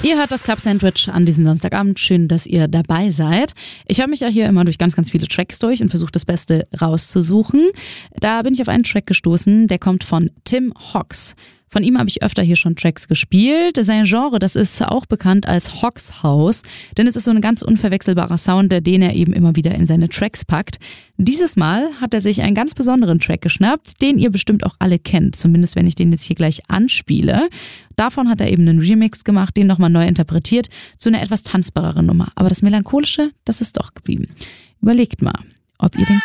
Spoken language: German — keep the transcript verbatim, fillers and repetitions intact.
Ihr hört das Club Sandwich an diesem Samstagabend. Schön, dass ihr dabei seid. Ich höre mich ja hier immer durch ganz, ganz viele Tracks durch und versuche das Beste rauszusuchen. Da bin ich auf einen Track gestoßen, der kommt von Tim Hawks. Von ihm habe ich öfter hier schon Tracks gespielt. Sein Genre, das ist auch bekannt als Hawks House, denn es ist so ein ganz unverwechselbarer Sound, den er eben immer wieder in seine Tracks packt. Dieses Mal hat er sich einen ganz besonderen Track geschnappt, den ihr bestimmt auch alle kennt, zumindest wenn ich den jetzt hier gleich anspiele. Davon hat er eben einen Remix gemacht, den nochmal neu interpretiert zu einer etwas tanzbareren Nummer. Aber das Melancholische, das ist doch geblieben. Überlegt mal, ob ihr den